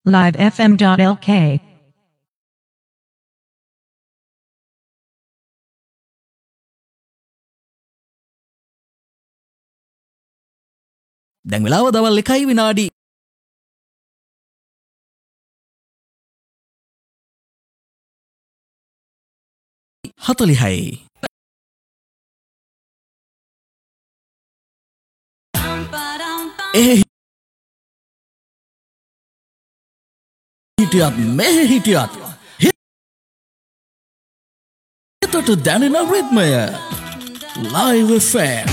livefm.lk දැන් වෙලාව දවල් 1 විනාඩි 40යි. හිටියත් මෙහෙ හිටියත් හිතට දැනෙන රිද්මය Live FM